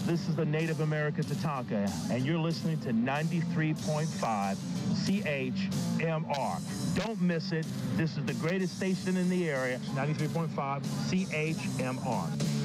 This is the Native American Tatanka, and you're listening to 93.5 CHMR. Don't miss it. This is the greatest station in the area, 93.5 CHMR.